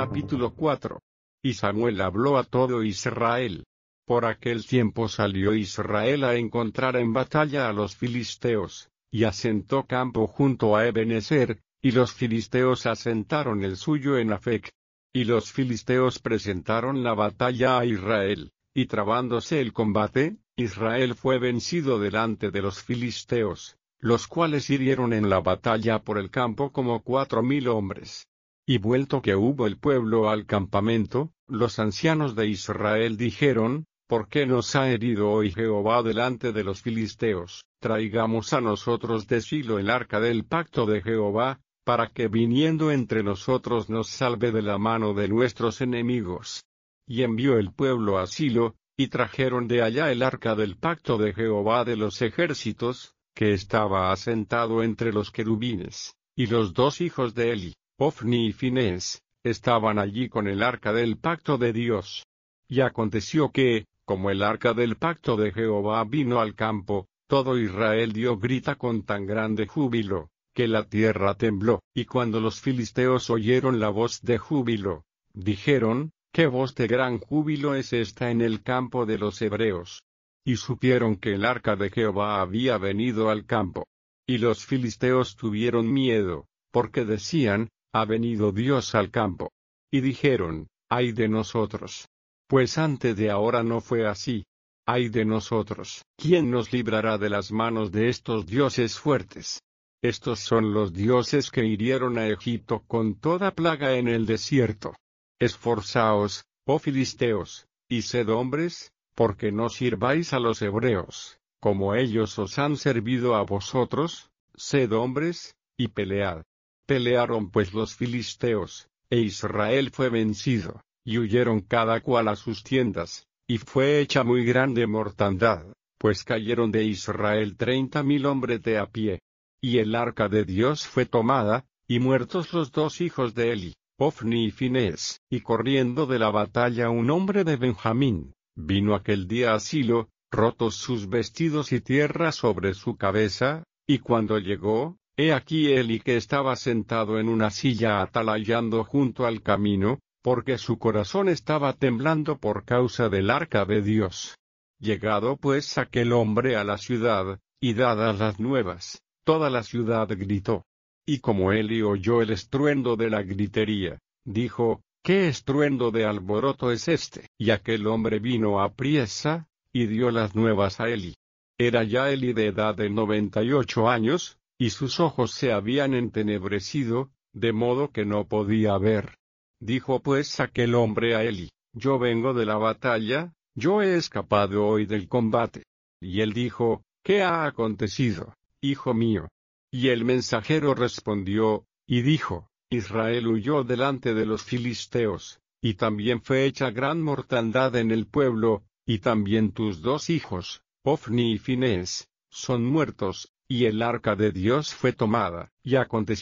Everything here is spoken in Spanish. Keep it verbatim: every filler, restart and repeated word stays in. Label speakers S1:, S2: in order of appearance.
S1: Capítulo cuatro. Y Samuel habló a todo Israel. Por aquel tiempo salió Israel a encontrar en batalla a los filisteos, y asentó campo junto a Ebenezer, y los filisteos asentaron el suyo en Afec. Y los filisteos presentaron la batalla a Israel, y trabándose el combate, Israel fue vencido delante de los filisteos, los cuales hirieron en la batalla por el campo como cuatro mil hombres. Y vuelto que hubo el pueblo al campamento, los ancianos de Israel dijeron: ¿Por qué nos ha herido hoy Jehová delante de los filisteos? Traigamos a nosotros de Silo el arca del pacto de Jehová, para que viniendo entre nosotros nos salve de la mano de nuestros enemigos. Y envió el pueblo a Silo, y trajeron de allá el arca del pacto de Jehová de los ejércitos, que estaba asentado entre los querubines, y los dos hijos de Eli, Ofni y Finés, estaban allí con el arca del pacto de Dios. Y aconteció que, como el arca del pacto de Jehová vino al campo, todo Israel dio grita con tan grande júbilo, que la tierra tembló. Y cuando los filisteos oyeron la voz de júbilo, dijeron: ¿Qué voz de gran júbilo es esta en el campo de los hebreos? Y supieron que el arca de Jehová había venido al campo. Y los filisteos tuvieron miedo, porque decían: ha venido Dios al campo. Y dijeron: ay de nosotros. Pues antes de ahora no fue así. Ay de nosotros. ¿Quién nos librará de las manos de estos dioses fuertes? Estos son los dioses que hirieron a Egipto con toda plaga en el desierto. Esforzaos, oh filisteos, y sed hombres, porque no sirváis a los hebreos, como ellos os han servido a vosotros. Sed hombres, y pelead. Pelearon pues los filisteos, e Israel fue vencido, y huyeron cada cual a sus tiendas, y fue hecha muy grande mortandad, pues cayeron de Israel treinta mil hombres de a pie. Y el arca de Dios fue tomada, y muertos los dos hijos de Eli, Ofni y Finés, y corriendo de la batalla un hombre de Benjamín, vino aquel día a Silo, rotos sus vestidos y tierra sobre su cabeza, y cuando llegó, he aquí Eli que estaba sentado en una silla atalayando junto al camino, porque su corazón estaba temblando por causa del arca de Dios. Llegado pues aquel hombre a la ciudad, y dadas las nuevas, toda la ciudad gritó. Y como Eli oyó el estruendo de la gritería, dijo: ¿qué estruendo de alboroto es este? Y aquel hombre vino apriesa, y dio las nuevas a Eli. Era ya Eli de edad de noventa y ocho años, y sus ojos se habían entenebrecido, de modo que no podía ver. Dijo pues aquel hombre a Eli: yo vengo de la batalla, yo he escapado hoy del combate. Y él dijo: ¿qué ha acontecido, hijo mío? Y el mensajero respondió, y dijo: Israel huyó delante de los filisteos, y también fue hecha gran mortandad en el pueblo, y también tus dos hijos, Ofni y Finés, son muertos, y el arca de Dios fue tomada. Y aconteció